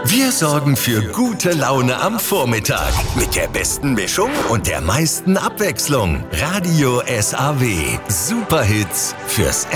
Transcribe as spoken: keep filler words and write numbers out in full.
Wir sorgen für gute Laune am Vormittag. Mit der besten Mischung und der meisten Abwechslung. Radio S A W. Superhits fürs